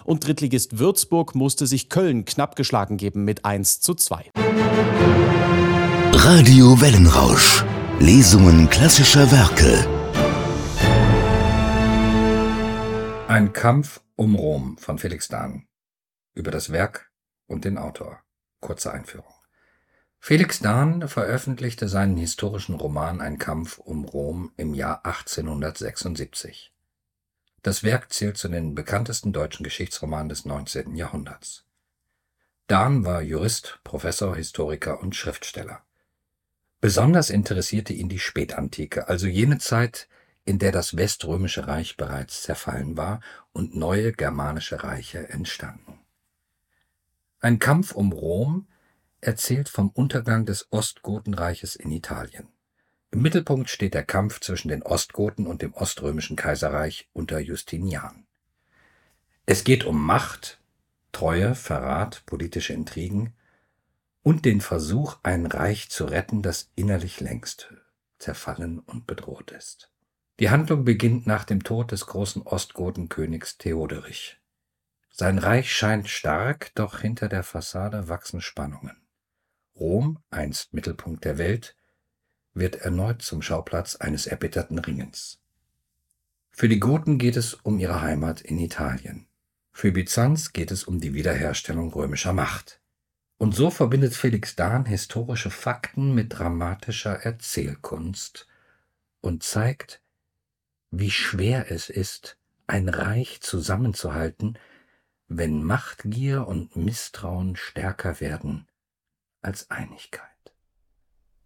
und Drittligist Würzburg musste sich Köln knapp geschlagen geben mit 1:2. Radio Wellenrausch. Lesungen klassischer Werke. Ein Kampf um Rom von Felix Dahn. Über das Werk und den Autor. Kurze Einführung. Felix Dahn veröffentlichte seinen historischen Roman Ein Kampf um Rom im Jahr 1876. Das Werk zählt zu den bekanntesten deutschen Geschichtsromanen des 19. Jahrhunderts. Dahn war Jurist, Professor, Historiker und Schriftsteller. Besonders interessierte ihn die Spätantike, also jene Zeit, in der das Weströmische Reich bereits zerfallen war und neue germanische Reiche entstanden. Ein Kampf um Rom erzählt vom Untergang des Ostgotenreiches in Italien. Im Mittelpunkt steht der Kampf zwischen den Ostgoten und dem Oströmischen Kaiserreich unter Justinian. Es geht um Macht, Treue, Verrat, politische Intrigen und den Versuch, ein Reich zu retten, das innerlich längst zerfallen und bedroht ist. Die Handlung beginnt nach dem Tod des großen Ostgotenkönigs Theoderich. Sein Reich scheint stark, doch hinter der Fassade wachsen Spannungen. Rom, einst Mittelpunkt der Welt, wird erneut zum Schauplatz eines erbitterten Ringens. Für die Goten geht es um ihre Heimat in Italien. Für Byzanz geht es um die Wiederherstellung römischer Macht. Und so verbindet Felix Dahn historische Fakten mit dramatischer Erzählkunst und zeigt, wie schwer es ist, ein Reich zusammenzuhalten, wenn Machtgier und Misstrauen stärker werden als Einigkeit.